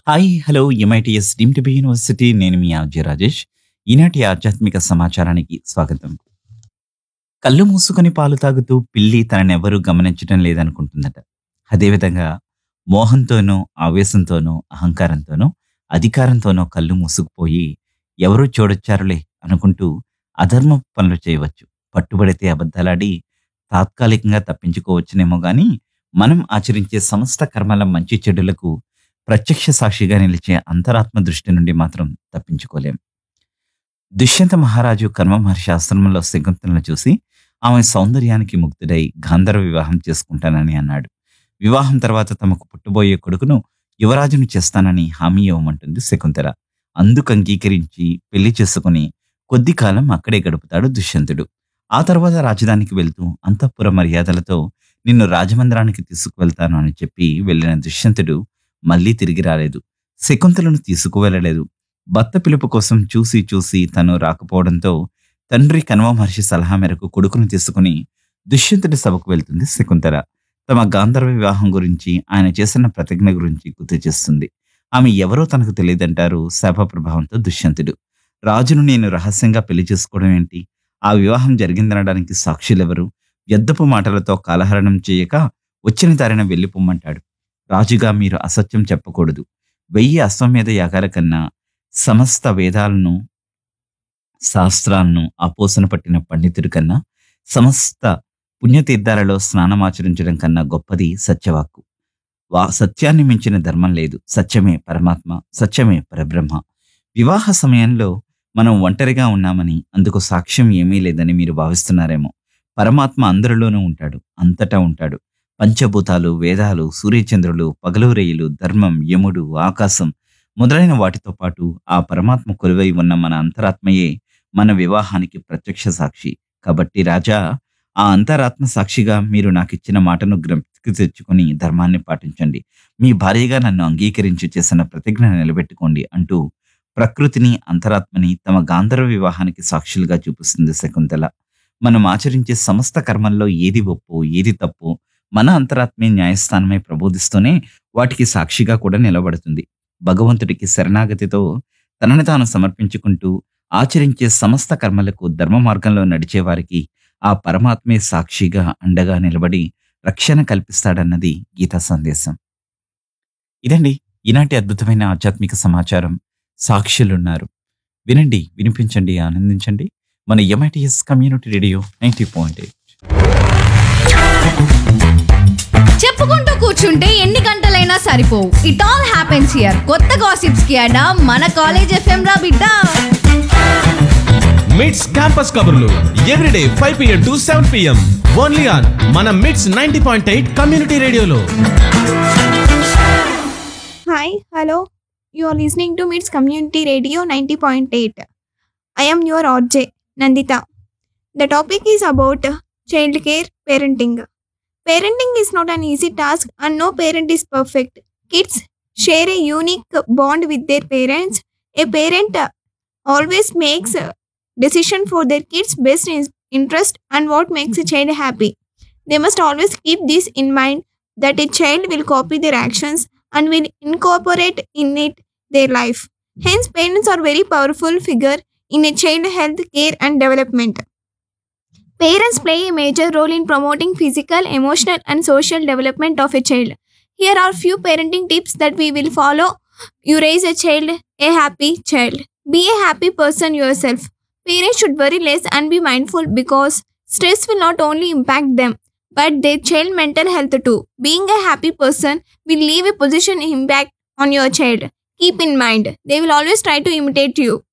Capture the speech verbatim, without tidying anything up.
Hi! Hello! MITS deemed to be university. నేను మీ RJ Rajesh. ఈనాటి ఆధ్యాత్మిక సమాచారానికి స్వాగతం. కళ్ళు మూసుకొని పాలు తాగుతూ పిల్లి తననెవరూ గమనించటం లేదనుకుంటుందట. అదేవిధంగా మోహంతోనో, ఆవేశంతోనో, అహంకారంతోనో, అధికారంతోనో కళ్ళు మూసుకుపోయి ఎవరో చూడొచ్చారులే అనుకుంటూ అధర్మపు పనులు చేయవచ్చు. పట్టుబడితే అబద్ధాలాడి తాత్కాలికంగా తప్పించుకోవచ్చునేమో గానీ, మనం ఆచరించే సమస్త కర్మల మంచి చెడులకు ప్రత్యక్ష సాక్షిగా నిలిచే అంతరాత్మ దృష్టి నుండి మాత్రం తప్పించుకోలేం. దుష్యంత మహారాజు కర్మ మహర్షి ఆశ్రమంలో శకుంతలను చూసి ఆమె సౌందర్యానికి ముగ్ధుడై గాంధర్వ వివాహం చేసుకుంటానని అన్నాడు. వివాహం తర్వాత తమకు పుట్టబోయే కొడుకును యువరాజును చేస్తానని హామీ ఇవ్వమంటుంది శకుంతల. అందుకు అంగీకరించి పెళ్లి చేసుకుని కొద్ది కాలం అక్కడే గడుపుతాడు దుష్యంతుడు. ఆ తర్వాత రాజధానికి వెళ్తూ అంతఃపుర మర్యాదలతో నిన్ను రాజమందిరానికి తీసుకువెళ్తాను అని చెప్పి వెళ్ళిన దుష్యంతుడు మళ్ళీ తిరిగి రాలేదు. శకుంతలను తీసుకువెళ్ళలేదు. భర్త పిలుపు కోసం చూసి చూసి తను రాకపోవడంతో తండ్రి కణవ మహర్షి సలహా మేరకు కొడుకును తీసుకుని దుష్యంతుడి సభకు వెళ్తుంది శకుంతల. తమ గాంధర్వ వివాహం గురించి, ఆయన చేసిన ప్రతిజ్ఞ గురించి గుర్తు చేస్తుంది. ఆమె ఎవరో తనకు తెలియదంటారు శాప ప్రభావంతో దుష్యంతుడు. రాజును నేను రహస్యంగా పెళ్లి చేసుకోవడం ఏంటి? ఆ వివాహం జరిగిందనడానికి సాక్షులెవరు? వ్యర్థపు మాటలతో కాలహరణం చేయక వచ్చిన దారిన వెళ్ళిపోమ్మంటాడు. రాజుగా మీరు అసత్యం చెప్పకూడదు. వెయ్యి అశ్వమేధ యాగాల కన్నా, సమస్త వేదాలను శాస్త్రాలను ఆపోసన పట్టిన పండితుడి కన్నా, సమస్త పుణ్యతీర్థాలలో స్నానమాచరించడం కన్నా గొప్పది సత్యవాక్కు. వా సత్యాన్ని మించిన ధర్మం లేదు. సత్యమే పరమాత్మ, సత్యమే పరబ్రహ్మ. వివాహ సమయంలో మనం ఒంటరిగా ఉన్నామని, అందుకు సాక్ష్యం ఏమీ లేదని మీరు భావిస్తున్నారేమో. పరమాత్మ అందరిలోనూ ఉంటాడు, అంతటా ఉంటాడు. పంచభూతాలు, వేదాలు, సూర్యచంద్రులు, పగలురేయులు, ధర్మం, యముడు, ఆకాశం మొదలైన వాటితో పాటు ఆ పరమాత్మ కొలువై ఉన్న మన అంతరాత్మయే మన వివాహానికి ప్రత్యక్ష సాక్షి. కాబట్టి రాజా, ఆ అంతరాత్మ సాక్షిగా మీరు నాకిచ్చిన మాటను జ్ఞప్తికి తెచ్చుకొని ధర్మాన్ని పాటించండి. మీ భార్యగా నన్ను అంగీకరించి చేసిన ప్రతిజ్ఞ నిలబెట్టుకోండి అంటూ ప్రకృతిని, అంతరాత్మని తమ గాంధర్వ వివాహానికి సాక్షులుగా చూపిస్తుంది శకుంతల. మనం ఆచరించే సమస్త కర్మల్లో ఏది ఒప్పు, ఏది తప్పు మన అంతరాత్మే న్యాయస్థానమై ప్రబోధిస్తూనే వాటికి సాక్షిగా కూడా నిలబడుతుంది. భగవంతుడికి శరణాగతితో తనని తాను సమర్పించుకుంటూ ఆచరించే సమస్త కర్మలకు ధర్మ మార్గంలో నడిచే వారికి ఆ పరమాత్మే సాక్షిగా, అండగా నిలబడి రక్షణ కల్పిస్తాడన్నది గీతా సందేశం. ఇదండి ఈనాటి అద్భుతమైన ఆధ్యాత్మిక సమాచారం. సాక్షులున్నారు. వినండి, వినిపించండి, ఆనందించండి. మన MITS community radio ninety point eight. చెప్పుకుంటూ కూర్చుంటే ఎన్ని గంటలైనా సరిపోవు. It all happens here. కొత్త గాసిప్స్ కి అడా మన కాలేజ్ ఎఫ్ఎం రా బిడ్డ. మిట్స్ క్యాంపస్ కబుర్లు everyday five PM to seven PM only on మన మిట్స్ నైంటీ పాయింట్ ఎయిట్ కమ్యూనిటీ రేడియోలో. Hi, hello. You are listening to MITS Community Radio ninety point eight. I am your R J, Nandita. The topic is about child care parenting. Parenting is not an easy task and no parent is perfect. Kids share a unique bond with their parents. A parent uh, always makes a decision for their kids' best in- interest and what makes a child happy. They must always keep this in mind that a child will copy their actions and will incorporate in it their life. Hence, parents are very powerful figure in a child health care and development. Parents play a major role in promoting physical, emotional, and social development of a child. Here are few parenting tips that we will follow. You raise a child, a happy child. Be a happy person yourself. Parents should worry less and be mindful because stress will not only impact them but their child mental health too. Being a happy person will leave a position impact on your child. Keep in mind, they will always try to imitate you.